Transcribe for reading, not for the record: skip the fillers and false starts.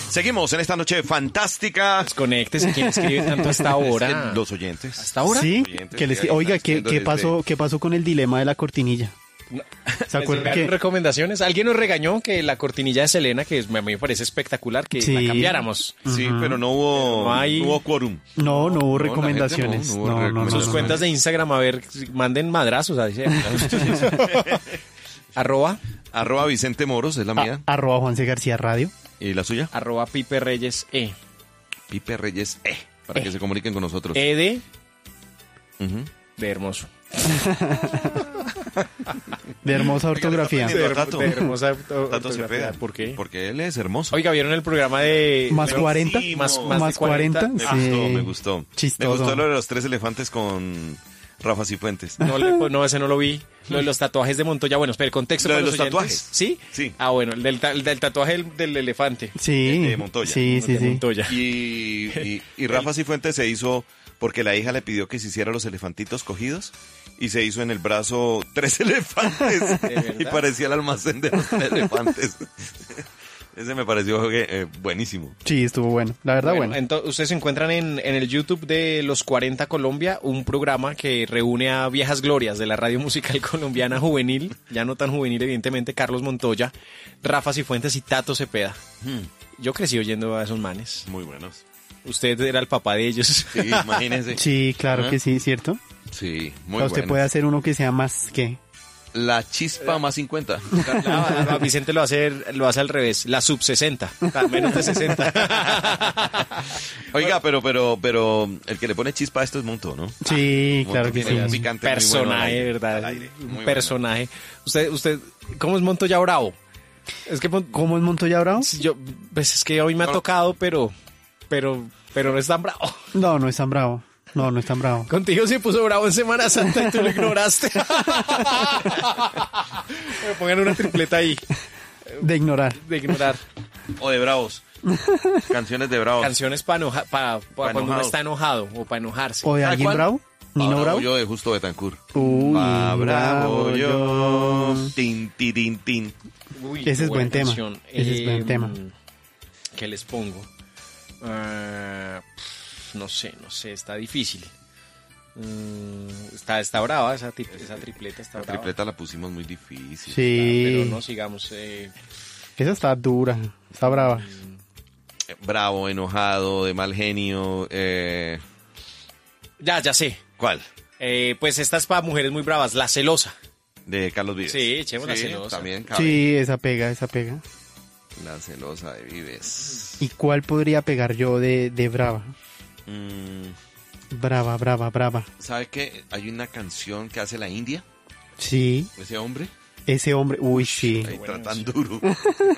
Seguimos en esta noche fantástica. Desconéctese, ¿quién escribe tanto hasta ahora? Los oyentes. ¿Hasta ahora? Sí, Oyentes que les, que oiga, están ¿qué pasó con el dilema de la cortinilla? ¿Se acuerdan que recomendaciones? Alguien nos regañó que la cortinilla de Selena, que a mí me parece espectacular, que Sí. la cambiáramos. Sí, pero no hubo, No hay- no hubo quórum. no hubo la gente recomendaciones? no hubo No, no, no, recomendaciones. Sus no, cuentas de Instagram, a ver, manden madrazos. Ahí arroba @Vicente Moros es la mía. @Juanse García Radio. ¿Y la suya? Pipe Reyes Pipe Reyes para que se comuniquen con nosotros. de Ujú. hermoso. De hermosa ortografía. Aprendiendo a Tato. De hermosa Tato ortografía. Cepeda. ¿Por qué? Porque él es hermoso. Oiga, ¿vieron el programa de... Más 40. Más 40. Me sí. gustó, me gustó. Chistoso. Me gustó lo de los 3 elefantes con Rafa Cifuentes. No, ese no lo vi. Lo de los tatuajes de Montoya. Bueno, espera, el contexto Lo para de los los oyentes. tatuajes. ¿Sí? Sí. Ah, bueno, el del tatuaje del elefante. Sí, de Montoya. sí, sí, De sí. Montoya. Y Rafa Cifuentes se hizo porque la hija le pidió que se hiciera los elefantitos cogidos y se hizo en el brazo 3 elefantes verdad? y parecía el almacén de los 3 elefantes. Ese me pareció buenísimo. Sí, estuvo bueno. La verdad, bueno. Ustedes encuentran en el YouTube de Los 40 Colombia un programa que reúne a viejas glorias de la radio musical colombiana juvenil, ya no tan juvenil evidentemente, Carlos Montoya, Rafa Cifuentes y Tato Cepeda. Yo crecí oyendo a esos manes. Muy buenos. Usted era el papá de ellos. Sí, imagínense. Sí, claro Ajá. que sí, ¿cierto? Sí, O muy sea, usted buenos. puede hacer uno que sea más que... La chispa más 50. A Vicente lo hace al revés, la sub 60, menos de 60. Oiga, pero el que le pone chispa a esto es Monto, ¿no? Sí, Monto claro que tiene un sí. picante muy bueno al Personaje, aire, ¿verdad? al aire. Muy Un bueno. personaje. Usted, ¿cómo es Montoya Bravo? Es que ¿Cómo es Montoya Bravo? pues es que hoy me ha tocado, pero no es tan bravo. No, no es tan bravo. No, no es tan bravo. Contigo se puso bravo en Semana Santa y tú lo ignoraste. Me pongan una tripleta ahí De ignorar. de ignorar. O de bravos. Canciones de bravos. Canciones para cuando uno enojado. está enojado o para enojarse. ¿O de ¿Sabe alguien cuál? bravo? ¿Nino Pa' Bravo? Yo de Justo Betancourt. Uy, Bravo yo. Tin, tin, tin. Uy, Ese qué es buena buen tema. canción. Ese es buen tema. ¿Qué les pongo? No sé, está difícil. Está brava esa tripleta, está La brava. tripleta la pusimos muy difícil. Pero Sí. no sigamos. Esa está dura. Está brava. Bravo, enojado, de mal genio. Ya sé. ¿Cuál? Pues esta es para mujeres muy bravas, La Celosa. De Carlos Vives. Sí, echemos La Celosa. También cabe. Sí, esa pega, esa pega. La celosa de Vives. ¿Y cuál podría pegar yo de brava? Brava, brava, brava. ¿Sabe qué? Hay una canción que hace la India, Sí, ese hombre. ese hombre. Uy, sí. Ahí está tan duro.